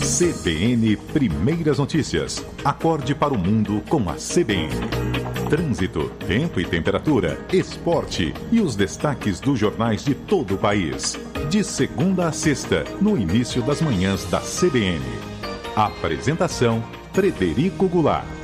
CBN Primeiras Notícias. Acorde para o mundo com a CBN. Trânsito, tempo e temperatura, esporte e os destaques dos jornais de todo o país. De segunda a sexta, no início das manhãs da CBN. Apresentação: Frederico Goulart.